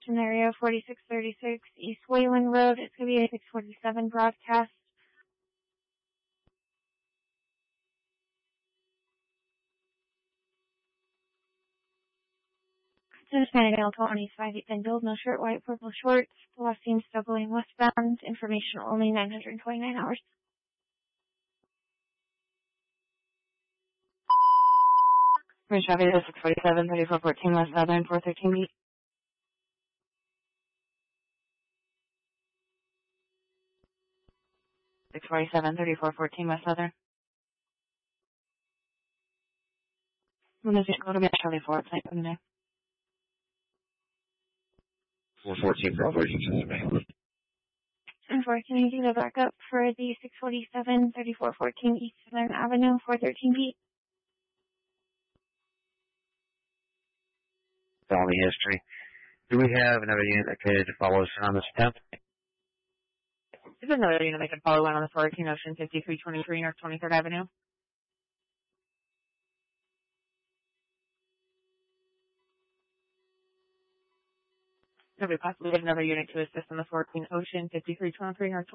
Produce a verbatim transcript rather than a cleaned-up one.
Boston area, forty-six thirty-six East Wayland Road. It's going to be a six forty-seven broadcast. Hispanic male, twenty-five, eight, build, no shirt, white, purple shorts. The last seems doubling westbound. Information only nine hundred twenty-nine hours. Bridge traffic is six forty-seven, thirty-four fourteen West Southern, four thirteen beat. six forty-seven, thirty-four fourteen West Southern. When does it go to be Charlie four? It's like, okay. four fourteen, Bravo, Houston. Unfortunately, you go back up for the six forty-seven, thirty-four fourteen East Southern Avenue, four thirteen beat. Family history. Do we have another unit that could follow us on this attempt? There's another unit that could follow one on the fourteen Ocean, fifty-three twenty-three North twenty-third Avenue. Nobody possibly have another unit to assist on the fourteen Ocean, fifty-three twenty-three North